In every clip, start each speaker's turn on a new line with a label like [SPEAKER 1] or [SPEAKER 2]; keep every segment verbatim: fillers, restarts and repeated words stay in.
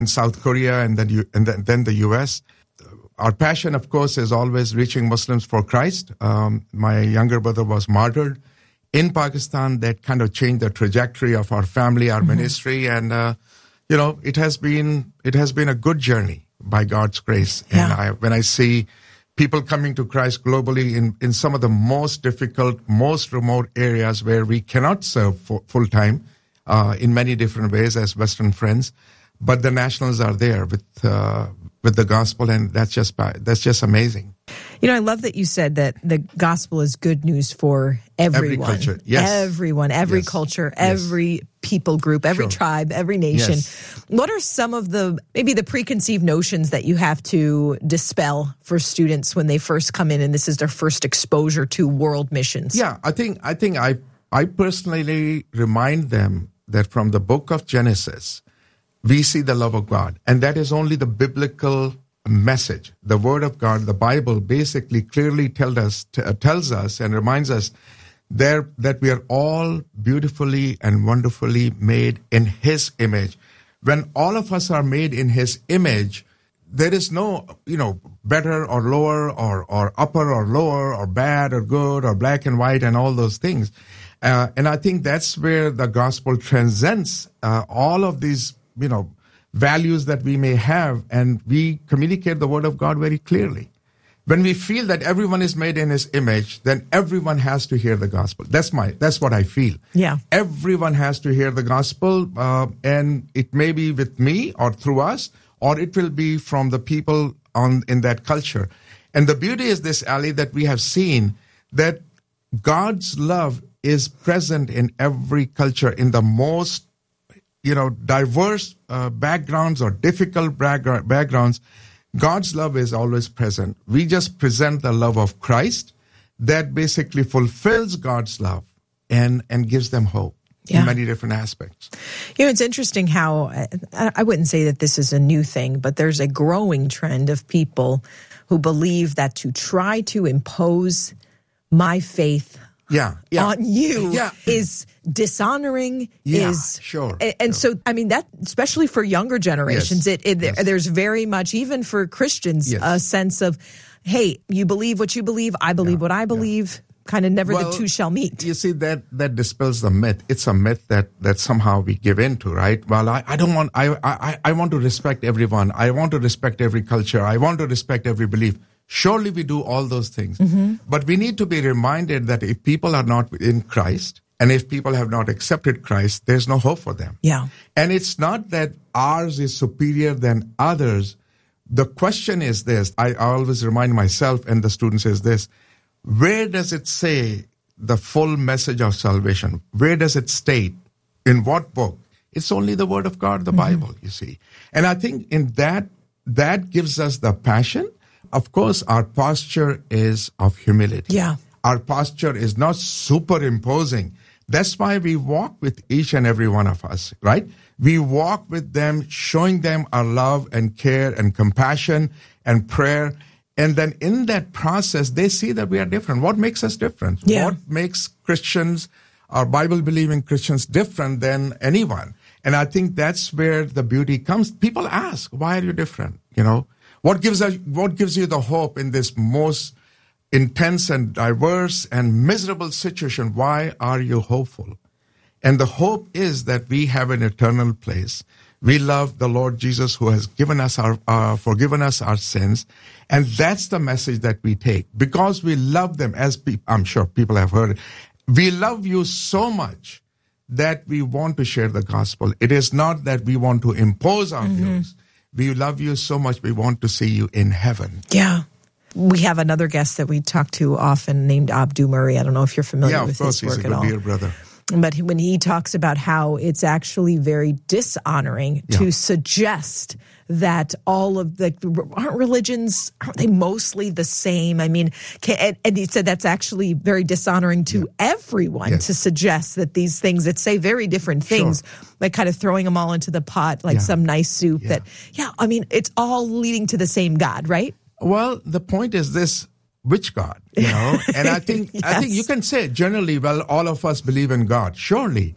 [SPEAKER 1] in South Korea and then you, and then, then the U S. Our passion, of course, is always reaching Muslims for Christ. Um, my younger brother was martyred in Pakistan. That kind of changed the trajectory of our family, our mm-hmm. ministry, and uh, you know, it has been it has been a good journey by God's grace.
[SPEAKER 2] Yeah.
[SPEAKER 1] And I, when I see people coming to Christ globally in, in some of the most difficult, most remote areas where we cannot serve full time uh, in many different ways as Western friends, but the nationals are there with. Uh, with the gospel, and that's just that's just amazing.
[SPEAKER 2] You know, I love that you said that the gospel is good news for everyone.
[SPEAKER 1] Every culture, yes.
[SPEAKER 2] Everyone, every
[SPEAKER 1] yes.
[SPEAKER 2] culture,
[SPEAKER 1] yes.
[SPEAKER 2] every people group, every
[SPEAKER 1] sure.
[SPEAKER 2] tribe, every nation.
[SPEAKER 1] Yes.
[SPEAKER 2] What are some of the, maybe the preconceived notions that you have to dispel for students when they first come in and this is their first exposure to world missions?
[SPEAKER 1] Yeah, I think I think I I personally remind them that from the book of Genesis, we see the love of God, and that is only the biblical message. The Word of God, the Bible, basically clearly tells us, t- tells us and reminds us there that we are all beautifully and wonderfully made in His image. When all of us are made in His image, there is no, you know, better or lower or, or upper or lower or bad or good or black and white and all those things. Uh, and I think that's where the gospel transcends uh, all of these you know, values that we may have, and we communicate the word of God very clearly. When we feel that everyone is made in His image, then everyone has to hear the gospel. That's my, that's what I feel.
[SPEAKER 2] Yeah.
[SPEAKER 1] Everyone has to hear the gospel, uh, and it may be with me or through us, or it will be from the people on in that culture. And the beauty is this, Ali, that we have seen that God's love is present in every culture, in the most you know, diverse uh, backgrounds or difficult backgr- backgrounds, God's love is always present. We just present the love of Christ that basically fulfills God's love and, and gives them hope yeah. in many different aspects.
[SPEAKER 2] You know, it's interesting how, I, I wouldn't say that this is a new thing, but there's a growing trend of people who believe that to try to impose my faith
[SPEAKER 1] Yeah, yeah.
[SPEAKER 2] on you
[SPEAKER 1] yeah.
[SPEAKER 2] is dishonoring.
[SPEAKER 1] Yeah,
[SPEAKER 2] is
[SPEAKER 1] sure.
[SPEAKER 2] And, and
[SPEAKER 1] sure.
[SPEAKER 2] so, I mean, that especially for younger generations,
[SPEAKER 1] yes.
[SPEAKER 2] it, it
[SPEAKER 1] yes.
[SPEAKER 2] there's very much, even for Christians,
[SPEAKER 1] yes.
[SPEAKER 2] a sense of, hey, you believe what you believe, I believe
[SPEAKER 1] yeah,
[SPEAKER 2] what I believe. Yeah. Kind of never
[SPEAKER 1] well,
[SPEAKER 2] the two shall meet.
[SPEAKER 1] You see, that that dispels the myth. It's a myth that that somehow we give into, right? Well, I, I don't want. I, I I want to respect everyone. I want to respect every culture. I want to respect every belief. Surely we do all those things. Mm-hmm. But we need to be reminded that if people are not in Christ, and if people have not accepted Christ, there's no hope for them.
[SPEAKER 2] Yeah.
[SPEAKER 1] And it's not that ours is superior than others. The question is this. I always remind myself and the students is this. Where does it say the full message of salvation? Where does it state? In what book? It's only the Word of God, the mm-hmm. Bible, you see. And I think in that, that gives us the passion. Of course, our posture is of humility.
[SPEAKER 2] Yeah.
[SPEAKER 1] Our posture is not superimposing. That's why we walk with each and every one of us, right? We walk with them, showing them our love and care and compassion and prayer. And then in that process, they see that we are different. What makes us different?
[SPEAKER 2] Yeah.
[SPEAKER 1] What makes Christians, our Bible-believing Christians, different than anyone? And I think that's where the beauty comes. People ask, why are you different? You know, what gives us, what gives you the hope in this most intense and diverse and miserable situation? Why are you hopeful? And the hope is that we have an eternal place. We love the Lord Jesus who has given us our, uh, forgiven us our sins. And that's the message that we take. Because we love them, as pe- I'm sure people have heard it. We love you so much that we want to share the gospel. It is not that we want to impose our mm-hmm. views. We love you so much, we want to see you in heaven.
[SPEAKER 2] Yeah. We have another guest that we talk to often named Abdu Murray. I don't know if you're familiar
[SPEAKER 1] yeah,
[SPEAKER 2] with
[SPEAKER 1] course,
[SPEAKER 2] his work
[SPEAKER 1] at all.
[SPEAKER 2] Yeah, of course, he's a good dear brother. But when he talks about how it's actually very dishonoring yeah. to suggest that all of the, aren't religions, aren't they mostly the same? I mean, can, and, and he said that's actually very dishonoring to yeah. everyone yes. to suggest that these things that say very different things, sure. like kind of throwing them all into the pot like yeah. some nice soup yeah. that, yeah, I mean, it's all leading to the same God, right?
[SPEAKER 1] Well, the point is this. Which God, you know? And I think,
[SPEAKER 2] yes.
[SPEAKER 1] I think you can say generally, well, all of us believe in God, surely.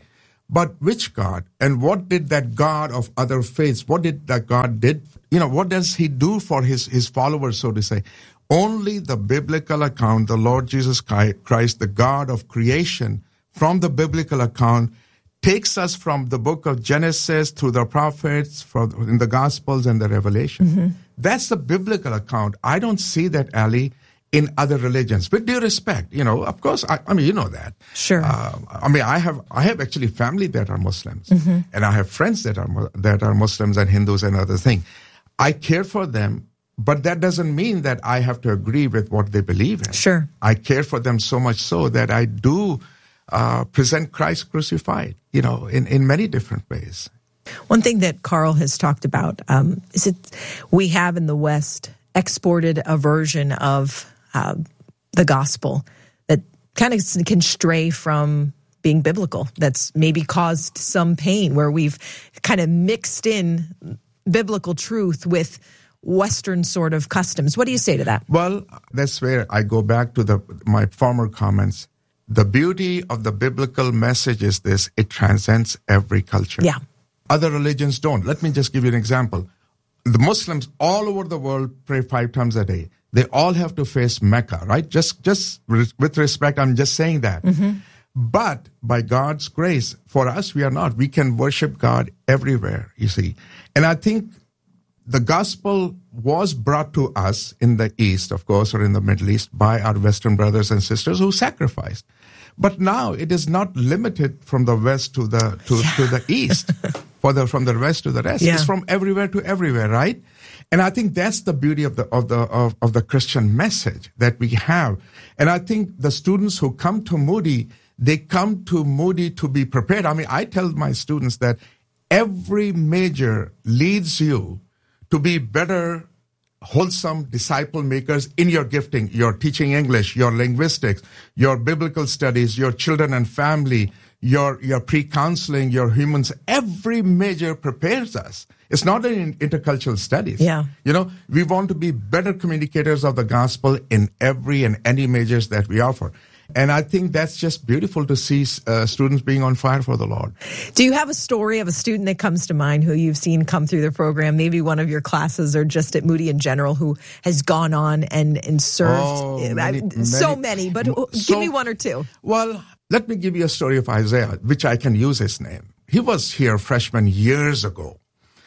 [SPEAKER 1] But which God? And what did that God of other faiths, what did that God did? You know, what does he do for his, his followers, so to say? Only the biblical account, the Lord Jesus Christ, the God of creation, from the biblical account, takes us from the book of Genesis through the prophets, from in the Gospels and the Revelation. Mm-hmm. That's the biblical account. I don't see that, Ali, in other religions. With due respect, you know, of course, I, I mean, you know that.
[SPEAKER 2] Sure.
[SPEAKER 1] Uh, I mean, I have I have actually family that are Muslims, mm-hmm. and I have friends that are that are Muslims and Hindus and other things. I care for them, but that doesn't mean that I have to agree with what they believe in.
[SPEAKER 2] Sure.
[SPEAKER 1] I care for them so much so that I do uh, present Christ crucified, you know, in, in many different ways.
[SPEAKER 2] One thing that Carl has talked about um, is that we have in the West exported a version of uh, the gospel that kind of can stray from being biblical. That's maybe caused some pain, where we've kind of mixed in biblical truth with Western sort of customs. What do you say to that?
[SPEAKER 1] Well, that's where I go back to the my former comments. The beauty of the biblical message is this: it transcends every culture.
[SPEAKER 2] Yeah.
[SPEAKER 1] Other religions don't. Let me just give you an example. The Muslims all over the world pray five times a day. They all have to face Mecca, right? Just, just with respect, I'm just saying that. Mm-hmm. But by God's grace, for us, we are not. We can worship God everywhere, you see. And I think the gospel was brought to us in the East, of course, or in the Middle East by our Western brothers and sisters who sacrificed. But now it is not limited from the West to the to, yeah. to the East, for the from the West to the rest. Yeah. It's from everywhere to everywhere, right? And I think that's the beauty of the of the of, of the Christian message that we have. And I think the students who come to Moody, they come to Moody to be prepared. I mean, I tell my students that every major leads you to be better, wholesome disciple makers in your gifting, your teaching English, your linguistics, your biblical studies, your children and family, your your pre-counseling, your humans. Every major prepares us. It's not in intercultural studies.
[SPEAKER 2] Yeah.
[SPEAKER 1] You know, we want to be better communicators of the gospel in every and any majors that we offer. And I think that's just beautiful to see uh, students being on fire for the Lord.
[SPEAKER 2] Do you have a story of a student that comes to mind who you've seen come through the program, maybe one of your classes or just at Moody in general, who has gone on and, and served?
[SPEAKER 1] Oh, many,
[SPEAKER 2] I, so
[SPEAKER 1] many,
[SPEAKER 2] many, but
[SPEAKER 1] so,
[SPEAKER 2] give me one or two.
[SPEAKER 1] Well, let me give you a story of Isaiah, which I can use his name. He was here freshman years ago.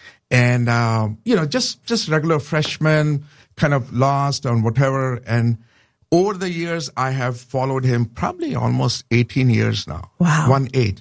[SPEAKER 1] And, uh, you know, just, just regular freshman, kind of lost on whatever. And over the years, I have followed him probably almost eighteen years now.
[SPEAKER 2] Wow.
[SPEAKER 1] One eight.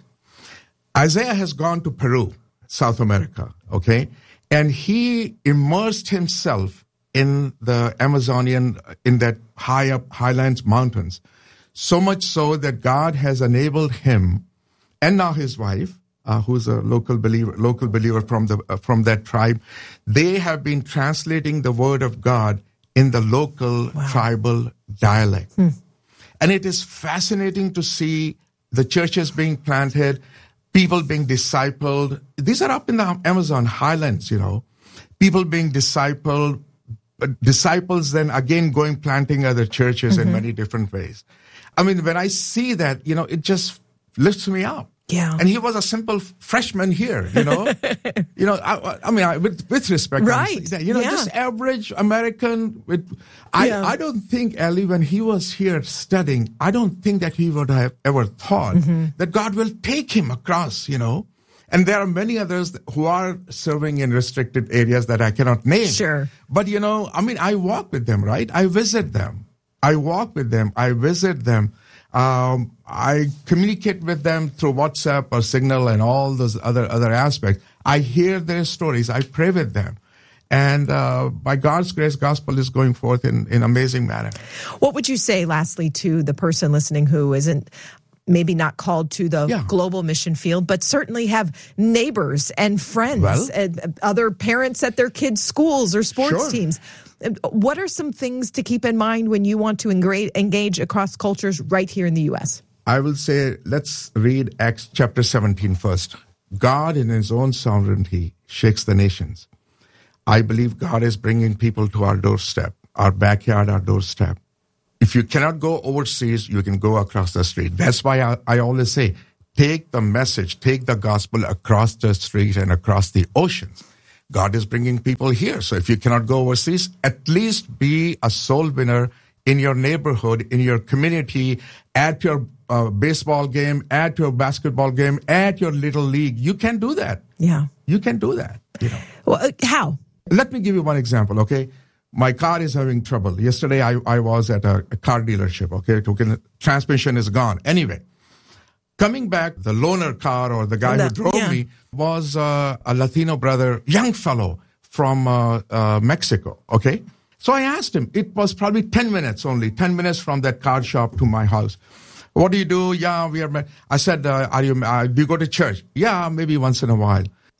[SPEAKER 1] Isaiah has gone to Peru, South America, okay? And he immersed himself in the Amazonian, in that high up highlands mountains, so much so that God has enabled him and now his wife, uh, who's a local believer, local believer from the uh, from that tribe, they have been translating the word of God in the local wow. tribal dialect. Hmm. And it is fascinating to see the churches being planted, people being discipled. These are up in the Amazon highlands, you know, people being discipled, disciples then again going planting other churches mm-hmm. in many different ways. I mean, when I see that, you know, it just lifts me up.
[SPEAKER 2] Yeah.
[SPEAKER 1] And he was a simple freshman here, you know. you know, I, I mean, I, with, with respect,
[SPEAKER 2] right?
[SPEAKER 1] That, you know,
[SPEAKER 2] yeah.
[SPEAKER 1] just average American. With, I,
[SPEAKER 2] yeah.
[SPEAKER 1] I don't think, Ellie, when he was here studying, I don't think that he would have ever thought mm-hmm. that God will take him across, you know. And there are many others who are serving in restricted areas that I cannot name.
[SPEAKER 2] Sure.
[SPEAKER 1] But, you know, I mean, I walk with them, right? I visit them. I walk with them. I visit them. Um, I communicate with them through WhatsApp or Signal and all those other other aspects. I hear their stories. I pray with them. And uh, by God's grace, gospel is going forth in in amazing manner.
[SPEAKER 2] What would you say, lastly, to the person listening who isn't maybe not called to the yeah. global mission field, but certainly have neighbors and friends
[SPEAKER 1] well,
[SPEAKER 2] and other parents at their kids' schools or sports
[SPEAKER 1] sure.
[SPEAKER 2] teams? What are some things to keep in mind when you want to engage across cultures right here in the U S?
[SPEAKER 1] I will say, let's read Acts chapter seventeen first. God in his own sovereignty shakes the nations. I believe God is bringing people to our doorstep, our backyard, our doorstep. If you cannot go overseas, you can go across the street. That's why I, I always say, take the message, take the gospel across the street and across the oceans. God is bringing people here. So if you cannot go overseas, at least be a soul winner in your neighborhood, in your community, at your uh, baseball game, at your basketball game, at your little league. You can do that.
[SPEAKER 2] Yeah.
[SPEAKER 1] You can do that. You know.
[SPEAKER 2] Well, uh, how?
[SPEAKER 1] Let me give you one example, okay? My car is having trouble. Yesterday, I, I was at a, a car dealership, okay? Token, transmission is gone. Anyway, coming back, the loaner car or the guy
[SPEAKER 2] the,
[SPEAKER 1] who drove
[SPEAKER 2] yeah.
[SPEAKER 1] me was uh, a Latino brother, young fellow from uh, uh, Mexico, okay? So I asked him. It was probably ten minutes only, ten minutes from that car shop to my house. What do you do? Yeah, we are. I said, uh, are you, uh, do you go to church? Yeah, maybe once in a while.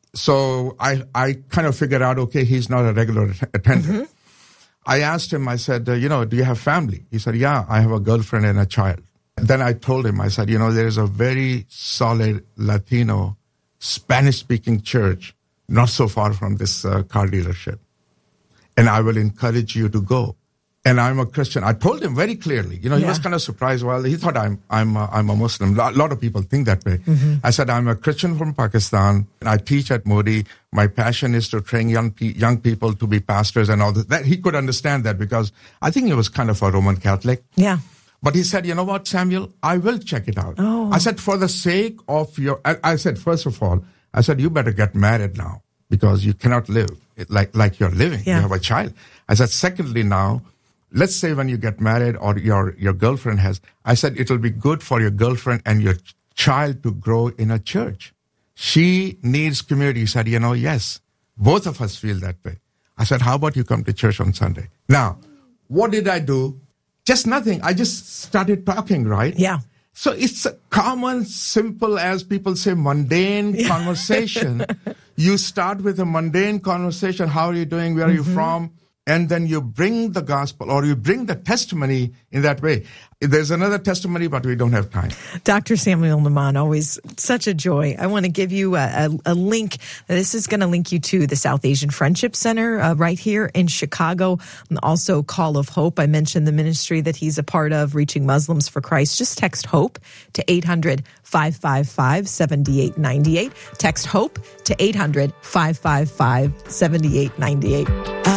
[SPEAKER 1] So I, I kind of figured out, okay, he's not a regular attender. Mm-hmm. I asked him, I said, uh, you know, do you have family? He said, yeah, I have a girlfriend and a child. Then I told him, I said, you know, there is a very solid Latino Spanish-speaking church not so far from this uh, car dealership. And I will encourage you to go. And I'm a Christian. I told him very clearly. You know, he yeah. was kind of surprised. Well, he thought I'm I'm a, I'm a Muslim. A lot of people think that way. Mm-hmm. I said, I'm a Christian from Pakistan, and I teach at Modi. My passion is to train young pe- young people to be pastors and all that. that. He could understand that because I think he was kind of a Roman Catholic.
[SPEAKER 2] Yeah.
[SPEAKER 1] But he said, you know what, Samuel, I will check it out.
[SPEAKER 2] Oh.
[SPEAKER 1] I said, for the sake of your, I, I said, first of all, I said, you better get married now because you cannot live like, like you're living.
[SPEAKER 2] Yeah.
[SPEAKER 1] You have a child. I said, secondly, now, let's say when you get married or your, your girlfriend has, I said, it'll be good for your girlfriend and your child to grow in a church. She needs community. He said, you know, yes, both of us feel that way. I said, how about you come to church on Sunday? Now, what did I do? Just nothing. I just started talking, right?
[SPEAKER 2] Yeah.
[SPEAKER 1] So it's a common, simple, as people say, mundane yeah. conversation. You start with a mundane conversation. How are you doing? Where are mm-hmm. you from? And then you bring the gospel or you bring the testimony in that way. There's another testimony, but we don't have time.
[SPEAKER 2] Doctor Samuel Nahman, always such a joy. I want to give you a, a, a link. This is going to link you to the South Asian Friendship Center uh, right here in Chicago. And also Call of Hope. I mentioned the ministry that he's a part of, Reaching Muslims for Christ. Just text HOPE to eight hundred, five five five, seven eight nine eight. Text HOPE to eight hundred, five five five, seven eight nine eight.